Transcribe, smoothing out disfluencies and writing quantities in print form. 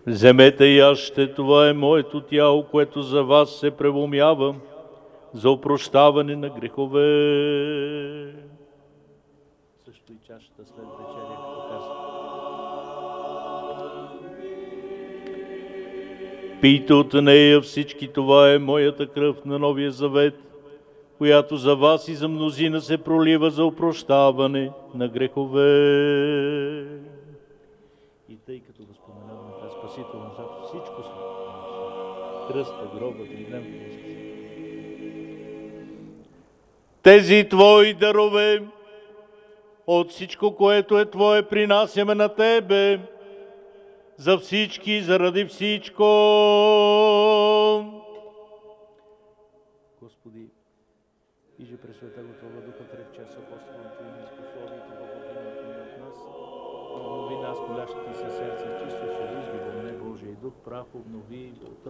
Вземете и яжте, това е моето тяло, което за вас се преломява за опрощаване на грехове. Също и чашата след вечеря, като казва. Пийте от нея всички, това е моята кръв на Новия завет, която за вас и за мнозина се пролива за опрощаване на грехове. И тъй като го споменаваме тази спасителна заповед, всичко се кръста, гроба, тридневното възкресение. Тези твои дарове от всичко, което е Твое, принасяме на Тебе, за всички, заради всичко. Господи, иже пресвета Готова Духа в час апостолното име, способите Богатиното ни от нас, обнови нас, молящи се сърце, чисто с изби во мне Божие и Дух, прав обнови,